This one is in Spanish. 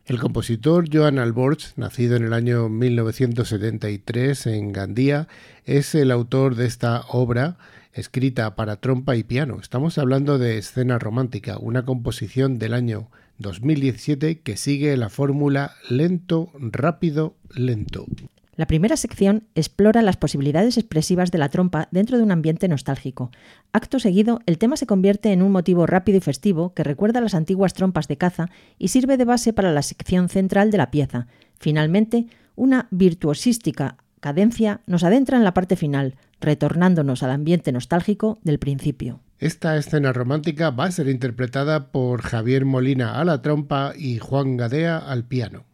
El compositor Joan Alborch, nacido en el año 1973 en Gandía, es el autor de esta obra escrita para trompa y piano. Estamos hablando de Escena Romántica, una composición del año 2017 que sigue la fórmula lento, rápido, lento. La primera sección explora las posibilidades expresivas de la trompa dentro de un ambiente nostálgico. Acto seguido, el tema se convierte en un motivo rápido y festivo que recuerda a las antiguas trompas de caza y sirve de base para la sección central de la pieza. Finalmente, una virtuosística cadencia nos adentra en la parte final, retornándonos al ambiente nostálgico del principio. Esta escena romántica va a ser interpretada por Javier Molina a la trompa y Juan Gadea al piano.